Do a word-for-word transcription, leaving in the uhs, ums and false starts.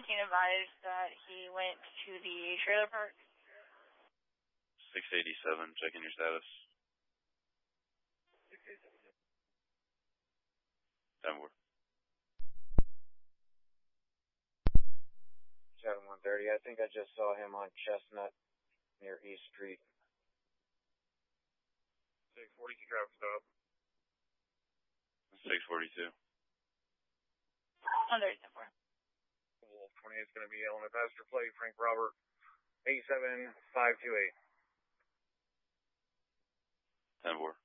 seventeen advised that he went to the trailer park. six eighty-seven, checking your status. ten four. seven one thirty, I think I just saw him on Chestnut near East Street. six forty-two traffic stop. six forty-two. one thirty, ten four. Wolf twenty-eight is going to be on the passenger plate, Frank Robert, eight seven five two eight. ten four.